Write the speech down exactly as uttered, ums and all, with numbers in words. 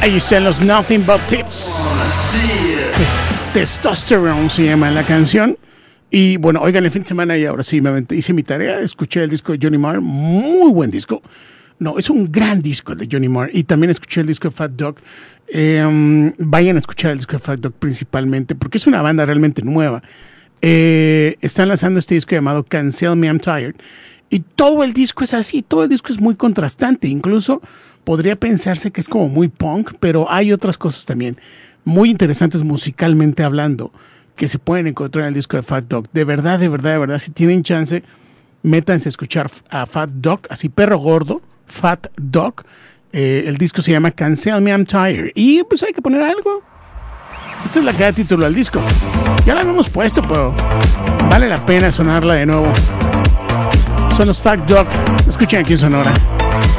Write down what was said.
Ahí están los Nothing But Tips. Testosterone se llama la canción. Y bueno, oigan, el fin de semana y ahora sí me aventé, hice mi tarea, escuché el disco de Johnny Marr, muy buen disco. No, es un gran disco de Johnny Marr. Y también escuché el disco de Fat Dog. Eh, vayan a escuchar el disco de Fat Dog principalmente, porque es una banda realmente nueva. Eh, están lanzando este disco llamado Cancel Me, I'm Tired. Y todo el disco es así, todo el disco es muy contrastante. Incluso podría pensarse que es como muy punk, pero hay otras cosas también muy interesantes musicalmente hablando que se pueden encontrar en el disco de Fat Dog. De verdad, de verdad, de verdad, si tienen chance, métanse a escuchar a Fat Dog, así perro gordo, Fat Dog. Eh, el disco se llama Cancel Me, I'm Tired. Y pues hay que poner algo. Esta es la que da título al disco. Ya la habíamos puesto, pero vale la pena sonarla de nuevo. Son los Fat Dog. Escuchen aquí en Sonora.